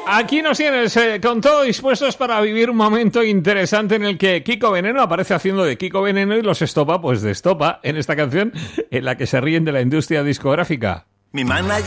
Aquí nos tienes con todo dispuestos para vivir un momento interesante en el que Kiko Veneno aparece haciendo de Kiko Veneno y los Estopa, pues de Estopa, en esta canción en la que se ríen de la industria discográfica. Mi manager